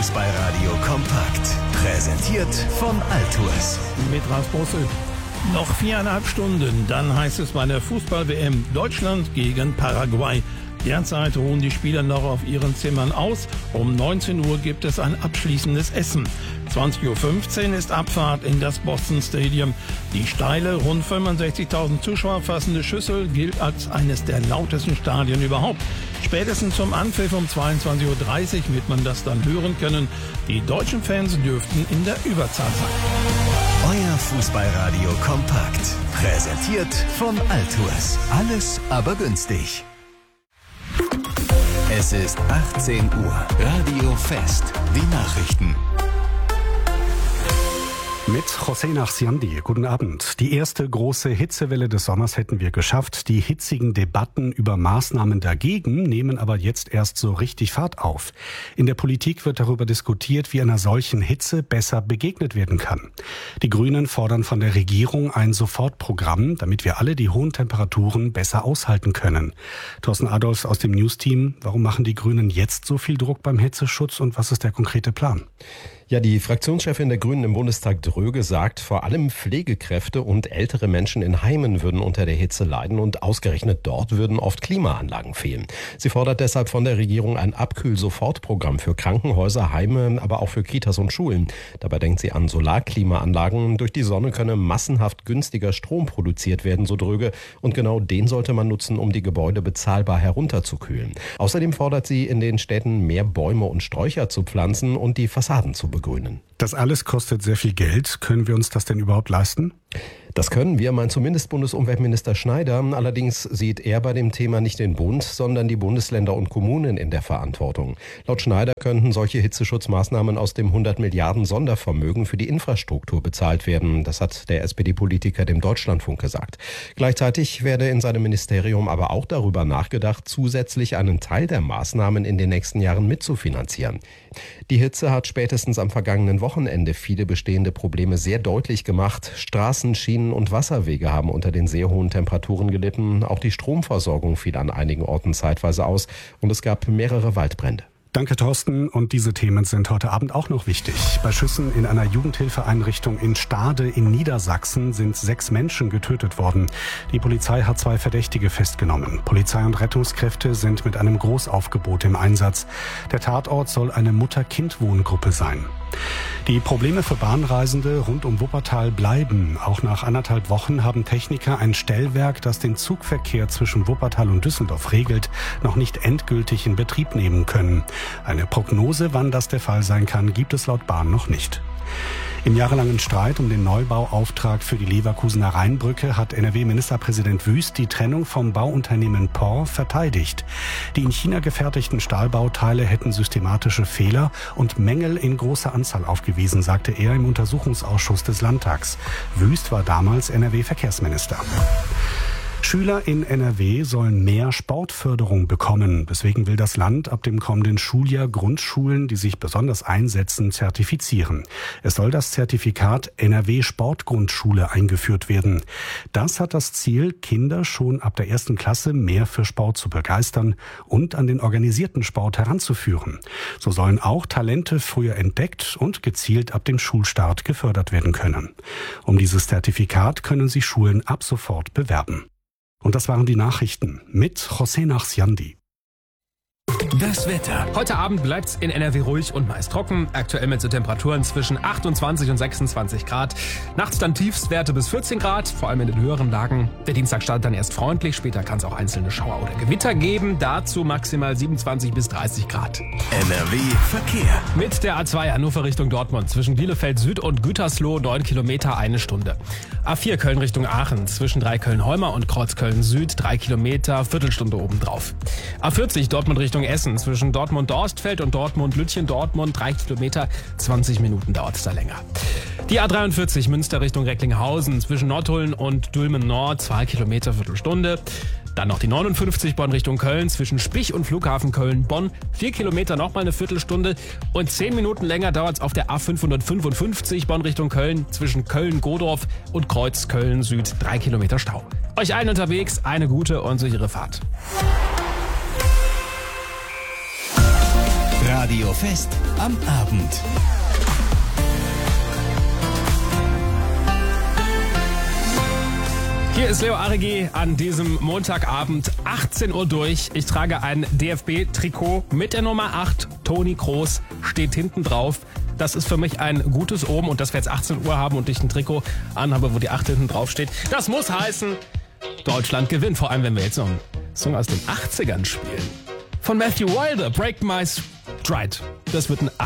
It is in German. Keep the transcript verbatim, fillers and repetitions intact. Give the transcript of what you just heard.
Fußballradio kompakt. Präsentiert von Altours. Mit Ralf Bossel. Noch viereinhalb Stunden, dann heißt es bei der Fußball-W M Deutschland gegen Paraguay. Derzeit ruhen die Spieler noch auf ihren Zimmern aus. Um neunzehn Uhr gibt es ein abschließendes Essen. zwanzig Uhr fünfzehn ist Abfahrt in das Boston Stadium. Die steile, rund fünfundsechzigtausend Zuschauer fassende Schüssel gilt als eines der lautesten Stadien überhaupt. Spätestens zum Anpfiff um zweiundzwanzig Uhr dreißig wird man das dann hören können. Die deutschen Fans dürften in der Überzahl sein. Euer Fußballradio kompakt. Präsentiert von Altours. Alles aber günstig. Es ist achtzehn Uhr. Radio Fest. Die Nachrichten. Mit José Nachsiandi. Guten Abend. Die erste große Hitzewelle des Sommers hätten wir geschafft. Die hitzigen Debatten über Maßnahmen dagegen nehmen aber jetzt erst so richtig Fahrt auf. In der Politik wird darüber diskutiert, wie einer solchen Hitze besser begegnet werden kann. Die Grünen fordern von der Regierung ein Sofortprogramm, damit wir alle die hohen Temperaturen besser aushalten können. Thorsten Adolfs aus dem News-Team. Warum machen die Grünen jetzt so viel Druck beim Hitzeschutz und was ist der konkrete Plan? Ja, die Fraktionschefin der Grünen im Bundestag Dröge sagt, vor allem Pflegekräfte und ältere Menschen in Heimen würden unter der Hitze leiden und ausgerechnet dort würden oft Klimaanlagen fehlen. Sie fordert deshalb von der Regierung ein Abkühl-Sofortprogramm für Krankenhäuser, Heime, aber auch für Kitas und Schulen. Dabei denkt sie an Solarklimaanlagen. Durch die Sonne könne massenhaft günstiger Strom produziert werden, so Dröge. Und genau den sollte man nutzen, um die Gebäude bezahlbar herunterzukühlen. Außerdem fordert sie, in den Städten mehr Bäume und Sträucher zu pflanzen und die Fassaden zu begrünen. Das alles kostet sehr viel Geld. Können wir uns das denn überhaupt leisten? Das können wir, meint zumindest Bundesumweltminister Schneider. Allerdings sieht er bei dem Thema nicht den Bund, sondern die Bundesländer und Kommunen in der Verantwortung. Laut Schneider könnten solche Hitzeschutzmaßnahmen aus dem hundert Milliarden Sondervermögen für die Infrastruktur bezahlt werden. Das hat der S P D-Politiker dem Deutschlandfunk gesagt. Gleichzeitig werde in seinem Ministerium aber auch darüber nachgedacht, zusätzlich einen Teil der Maßnahmen in den nächsten Jahren mitzufinanzieren. Die Hitze hat spätestens am vergangenen Wochenende viele bestehende Probleme sehr deutlich gemacht. Straßen, Schienen und Wasserwege haben unter den sehr hohen Temperaturen gelitten. Auch die Stromversorgung fiel an einigen Orten zeitweise aus und es gab mehrere Waldbrände. Danke, Thorsten. Und diese Themen sind heute Abend auch noch wichtig. Bei Schüssen in einer Jugendhilfeeinrichtung in Stade in Niedersachsen sind sechs Menschen getötet worden. Die Polizei hat zwei Verdächtige festgenommen. Polizei und Rettungskräfte sind mit einem Großaufgebot im Einsatz. Der Tatort soll eine Mutter-Kind-Wohngruppe sein. Die Probleme für Bahnreisende rund um Wuppertal bleiben. Auch nach anderthalb Wochen haben Techniker ein Stellwerk, das den Zugverkehr zwischen Wuppertal und Düsseldorf regelt, noch nicht endgültig in Betrieb nehmen können. Eine Prognose, wann das der Fall sein kann, gibt es laut Bahn noch nicht. Im jahrelangen Streit um den Neubauauftrag für die Leverkusener Rheinbrücke hat N R W-Ministerpräsident Wüst die Trennung vom Bauunternehmen P O R verteidigt. Die in China gefertigten Stahlbauteile hätten systematische Fehler und Mängel in großer Anzahl aufgewiesen, sagte er im Untersuchungsausschuss des Landtags. Wüst war damals N R W-Verkehrsminister. Schüler in N R W sollen mehr Sportförderung bekommen. Deswegen will das Land ab dem kommenden Schuljahr Grundschulen, die sich besonders einsetzen, zertifizieren. Es soll das Zertifikat N R W Sportgrundschule eingeführt werden. Das hat das Ziel, Kinder schon ab der ersten Klasse mehr für Sport zu begeistern und an den organisierten Sport heranzuführen. So sollen auch Talente früher entdeckt und gezielt ab dem Schulstart gefördert werden können. Um dieses Zertifikat können sich Schulen ab sofort bewerben. Und das waren die Nachrichten mit José Nachsiandi. Das Wetter. Heute Abend bleibt's in N R W ruhig und meist trocken. Aktuell mit so Temperaturen zwischen achtundzwanzig und sechsundzwanzig Grad. Nachts dann Tiefstwerte bis vierzehn Grad, vor allem in den höheren Lagen. Der Dienstag startet dann erst freundlich, später kann es auch einzelne Schauer oder Gewitter geben. Dazu maximal siebenundzwanzig bis dreißig Grad. N R W Verkehr. Mit der A zwei Hannover Richtung Dortmund zwischen Bielefeld Süd und Gütersloh neun Kilometer eine Stunde. A vier Köln Richtung Aachen zwischen Dreiköln-Holmer und Kreuzköln Süd drei Kilometer, Viertelstunde obendrauf. A vierzig Dortmund Richtung Essen zwischen Dortmund-Dorstfeld und Dortmund-Lütchen-Dortmund drei Kilometer, zwanzig Minuten dauert es da länger. Die A dreiundvierzig Münster Richtung Recklinghausen zwischen Nordhullen und Dülmen Nord zwei Kilometer, Viertelstunde. Dann noch die neunundfünfzig Bonn Richtung Köln zwischen Spich und Flughafen Köln-Bonn. Vier Kilometer, nochmal eine Viertelstunde. Und zehn Minuten länger dauert es auf der A fünfhundertfünfundfünfzig Bonn Richtung Köln zwischen Köln-Godorf und Kreuz Köln Süd. Drei Kilometer Stau. Euch allen unterwegs eine gute und sichere Fahrt. Radio Fest am Abend. Hier ist Leo Aregi an diesem Montagabend, achtzehn Uhr durch. Ich trage ein D F B-Trikot mit der Nummer acht. Toni Kroos steht hinten drauf. Das ist für mich ein gutes Omen, und dass wir jetzt achtzehn Uhr haben und ich ein Trikot anhabe, wo die acht hinten drauf steht. Das muss heißen, Deutschland gewinnt. Vor allem, wenn wir jetzt noch einen Song aus den achtzigern spielen. Von Matthew Wilder, Break My Stride. Das wird ein